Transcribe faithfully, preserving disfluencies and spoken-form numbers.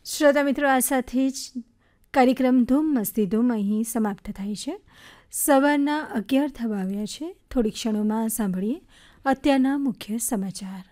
શ્રોતા મિત્રો, આ સાથે જ કાર્યક્રમ ધૂમ મસ્તી ધૂમ અહીં સમાપ્ત થાય છે. સવારના અગિયાર થવા આવ્યા છે. થોડી ક્ષણોમાં સાંભળીએ અત્યારના મુખ્ય સમાચાર.